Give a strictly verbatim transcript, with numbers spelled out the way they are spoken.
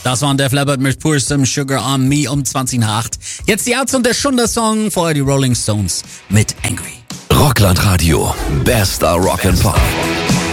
Das war der Flabbert mit Pour Some Sugar on Me um zwanzig nach acht. Jetzt die Ärzte und der Schunder-Song, vorher die Rolling Stones mit Angry. Rockland Radio, bester Rock and Pop.